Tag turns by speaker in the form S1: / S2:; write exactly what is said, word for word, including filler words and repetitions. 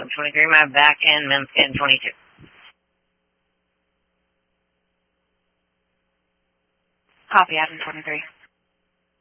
S1: Adam twenty-three, my back end, Memscan twenty-two.
S2: Copy, Adam twenty-three.